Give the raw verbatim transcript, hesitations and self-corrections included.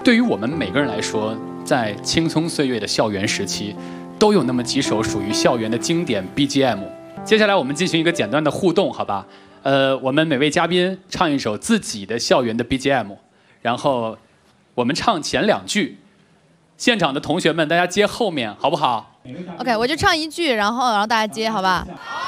对于我们每个人来说，在青葱岁月的校园时期，都有那么几首属于校园的经典 B G M。接下来我们进行一个简单的互动，好吧？呃，我们每位嘉宾唱一首自己的校园的 B G M， 然后我们唱前两句，现场的同学们大家接后面，好不好 ？OK， 我就唱一句，然后然后大家接，好吧？